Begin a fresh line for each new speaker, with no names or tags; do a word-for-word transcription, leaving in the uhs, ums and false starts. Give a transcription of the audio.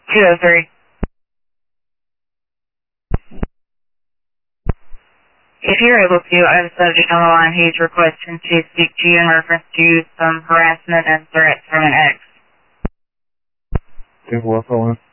two oh three. If you're able to, I have a subject on the line who's requesting to speak to you in reference to some harassment and threats from an ex.
Ten four, calling.